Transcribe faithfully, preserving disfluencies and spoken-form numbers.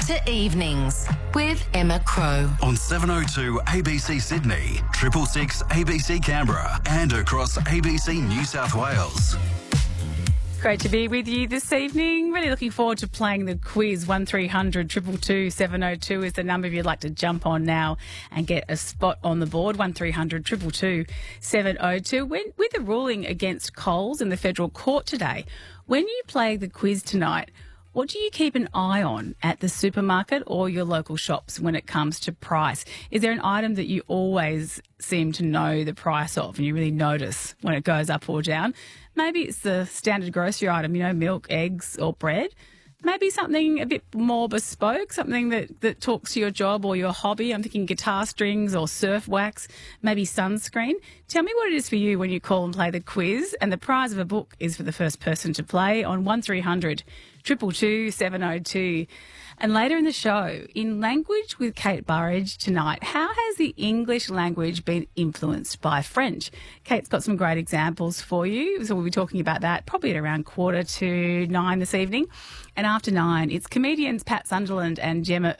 to Evenings with Emma Crow. On seven oh two A B C Sydney, triple six A B C Canberra, and across A B C New South Wales. Great to be with you this evening. Really looking forward to playing the quiz. one three hundred two two two seven oh two is the number if you'd like to jump on now and get a spot on the board. one three hundred two two two seven oh two. When, with the ruling against Coles in the federal court today, when you play the quiz tonight, what do you keep an eye on at the supermarket or your local shops when it comes to price? Is there an item that you always seem to know the price of and you really notice when it goes up or down? Maybe it's the standard grocery item, you know, milk, eggs or bread. Maybe something a bit more bespoke, something that, that talks to your job or your hobby. I'm thinking guitar strings or surf wax, maybe sunscreen. Tell me what it is for you when you call and play the quiz. And the prize of a book is for the first person to play on one three hundred two two two seven oh two. And later in the show, in Language with Kate Burridge tonight, how has the English language been influenced by French? Kate's got some great examples for you, so we'll be talking about that probably at around quarter to nine this evening. And after nine, it's comedians Pat Sunderland and Gemma